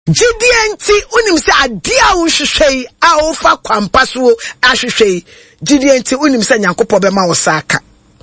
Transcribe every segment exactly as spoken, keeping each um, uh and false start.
Gideonti unim se adia wo hwehwei a wo fa kwampa so ahwehwei Gideonti unim se Nyankopɔ bɛma wo saka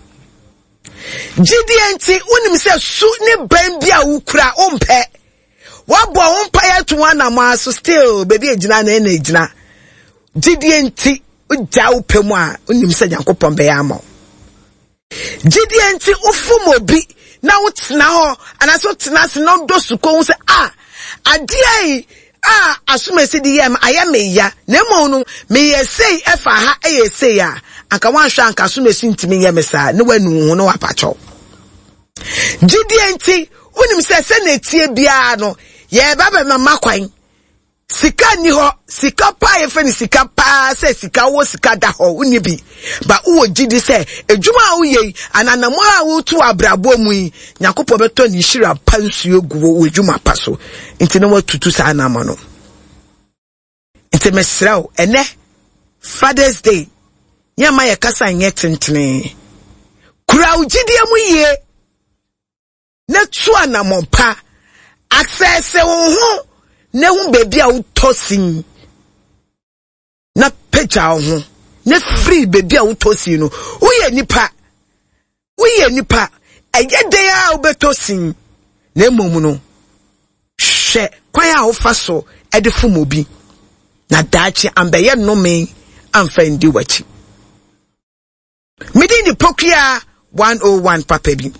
Gideonti unim se su ne ban bia wo kura ompɛ wabo ompa ya to wana ma so still baby ejina na na ejina Gideonti ugya wo pɛmu a unim se Nyankopɔ bɛ ya ma Gideonti ufum obi na wo tena ho anaso tena se no do suko wo se ah adia ah asumesi di yam ayame ya na mo no me yesei efa ha eyesei ya anka wan hwa anka asumesi ntimi yam sa ne wanu ho no apacho Gideonti unim se se na etie bia no ye baba mama kwan sika ni ho sika pa ye fe ni sika pa se sika wo sika da ho uni bi ba wo gidi se edwuma wo ye ananamo a wo tu abrabo mu yi Nyankopɔ beto ni hira pansuo guwo edwuma pa so nti no watutu sa na ma no nti mesraw ene Father's Day nyama ye kasa nye tentene kura wo gidi mu ye na tu anamon pa access wo ho na hu baby a utosin na peja ho na free baby a utosin no uye nipa uye nipa eye de a ubetosin na emom no hwe kwan a wofa so e de fom obi na dachi ambeye no me amfa ndi wachi midi ni pokia one oh one papa bi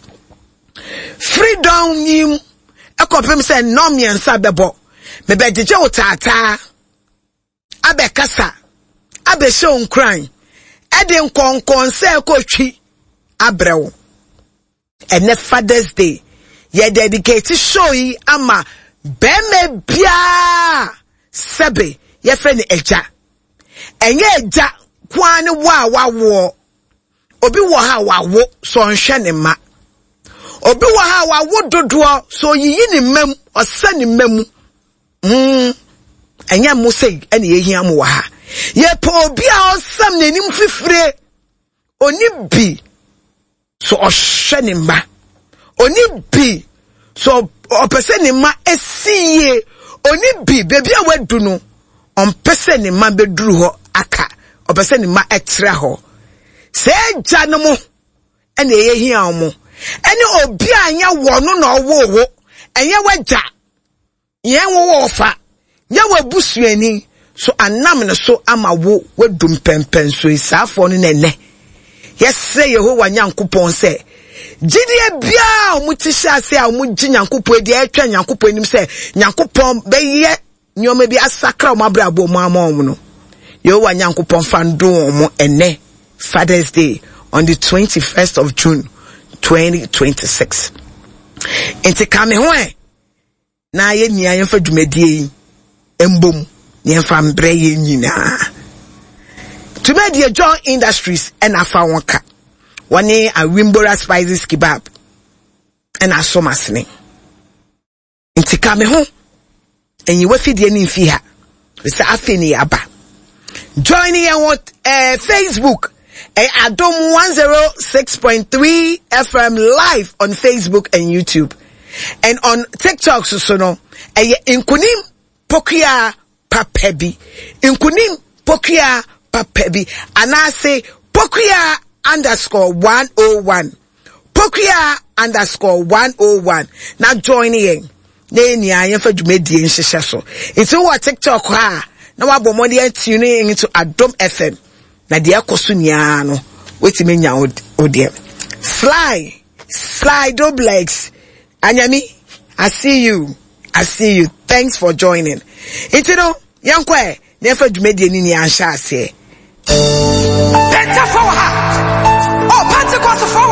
freedom nim ekopem se no me nsa bebo me bejeje wo tata abe kasa abe show nkran e de nkonkon se ekotwi abrewo ene Father's Day ye dedicate show yi ama beme bia sebe ye fe ni eja enye eja kwani wa wawo obi wo ha wawo so nhwe ne ma obi wo ha wawo dodo so yiyi ni mem osa ni mem mm anya mo sei ene ye hia mo wa ha ye pa obi a osam nanim fifire oni bi so ohwe ni ma oni bi so opese ni ma esiye oni bi baby a wadu no on pese ni ma beduru ho aka opese ni ma etra ho se ja no mo ene ye hia mo ene obi anya wo no na owo wo enye waja yen wo ofa nya wabusuani so anam ne so ama wo wadum pempen so isafo no nene yese Yehowa Nyankopon se gidie bia omutihye ase a omugi Nyankopon de atwa Nyankopon nim se Nyankopon beye nyoma bi asakra omabrabo mu amom no Yehowa Nyankopon fando omo ene Father's Day on the twenty-first of June twenty twenty-six enti kame ho e na ye nia ye fa dwumadie embom ye fa mbre ye nyina dwumadie John Industries and afa wonka woni a Wimbora Spices Kebab and asomasne enti kame ho enyi wafidie ni mfi ha se afeni aba join ye on uh, Facebook eh, Adom one oh six point three F M live on Facebook and YouTube and on TikTok so so no eh, inkunim pokia papebi inkunim pokia papebi anase pokia underscore one oh one pokia underscore one oh one now join in na ni ayefa dwumedie nhyehyɛ so it's what TikTok ha na wabo modi tune into Adom F M na de akoso nia no wetime nya odie fly fly dublex anyami I see you I see you thanks for joining it no yankwa na fa dwumedie ni ni anhya ase Pentecost oh Pentecost